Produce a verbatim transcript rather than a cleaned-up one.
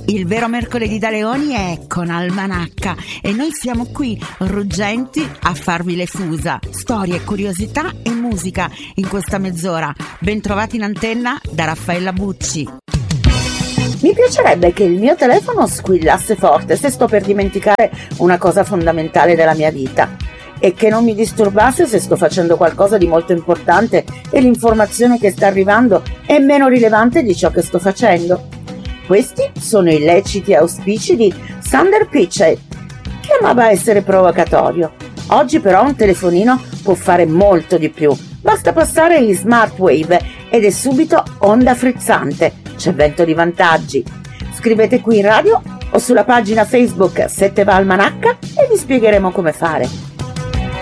Il vero mercoledì da leoni è con Almanacca e noi siamo qui, ruggenti, a farvi le fusa. Storie, curiosità e musica in questa mezz'ora. Bentrovati in antenna da Raffaella Bucci. Mi piacerebbe che il mio telefono squillasse forte se sto per dimenticare una cosa fondamentale della mia vita e che non mi disturbasse se sto facendo qualcosa di molto importante e l'informazione che sta arrivando è meno rilevante di ciò che sto facendo. Questi sono i leciti auspici di Sander Pitchett, che amava essere provocatorio. Oggi però un telefonino può fare molto di più. Basta passare in Smart Wave ed è subito onda frizzante. C'è vento di vantaggi. Scrivete qui in radio o sulla pagina Facebook Sette va Almanacca e vi spiegheremo come fare.